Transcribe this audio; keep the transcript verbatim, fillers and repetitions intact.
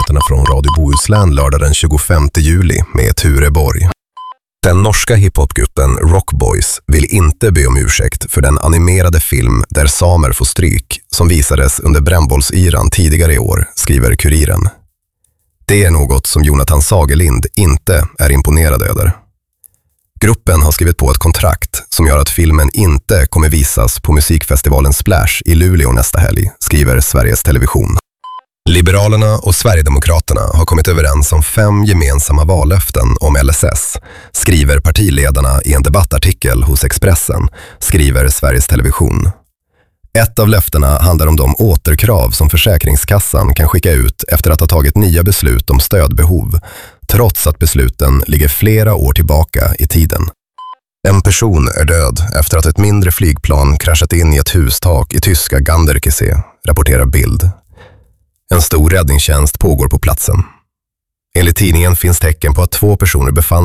nyheterna från Radio Bohuslän lördag den tjugofemte juli med Ture Borg. Den norska hiphopgruppen Rock Boys vill inte be om ursäkt för den animerade film Där samer får stryk som visades under brännbollsyran tidigare i år, skriver Kuriren. Det är något som Jonathan Sagerlind inte är imponerad över. Gruppen har skrivit på ett kontrakt som gör att filmen inte kommer visas på musikfestivalen Splash i Luleå nästa helg, skriver Sveriges Television. Liberalerna och Sverigedemokraterna har kommit överens om fem gemensamma vallöften om L S S, skriver partiledarna i en debattartikel hos Expressen, skriver Sveriges Television. Ett av löftena handlar om de återkrav som Försäkringskassan kan skicka ut efter att ha tagit nya beslut om stödbehov, trots att besluten ligger flera år tillbaka i tiden. En person är död efter att ett mindre flygplan kraschat in i ett hustak i tyska Ganderkesee, rapporterar Bild. En stor räddningstjänst pågår på platsen. Enligt tidningen finns tecken på att två personer befann